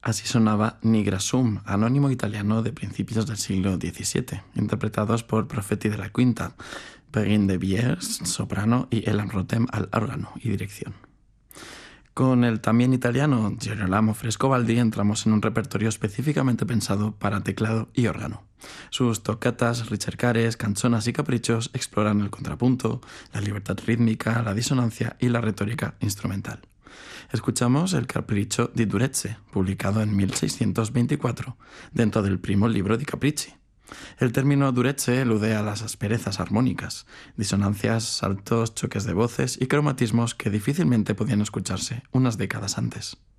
Así sonaba Nigrasum, anónimo italiano de principios del siglo XVII, interpretados por Profeti de la Quinta, Perrin de Biers, soprano, y Elan Rotem al órgano y dirección. Con el también italiano Girolamo Frescobaldi entramos en un repertorio específicamente pensado para teclado y órgano. Sus toccatas, ricercares, canzonas y caprichos exploran el contrapunto, la libertad rítmica, la disonancia y la retórica instrumental. Escuchamos el Capriccio di Durezze, publicado en 1624, dentro del primo libro di Capricci. El término Durezze elude a las asperezas armónicas, disonancias, saltos, choques de voces y cromatismos que difícilmente podían escucharse unas décadas antes.